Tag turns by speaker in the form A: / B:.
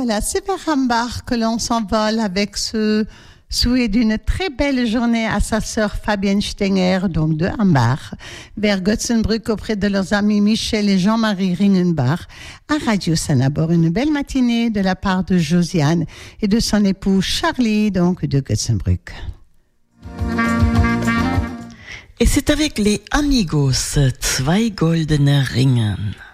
A: voilà, c'est vers Hambach que l'on s'envole avec ce souhait d'une très belle journée à sa sœur Fabienne Stenger, donc de Hambach, vers Götzenbrück auprès de leurs amis Michel et Jean-Marie Ringenbach, à Radio Sanabor. Une belle matinée de la part de Josiane et de son époux Charlie, donc de Götzenbrück.
B: Et c'est avec les Amigos, Zwei goldene Ringen.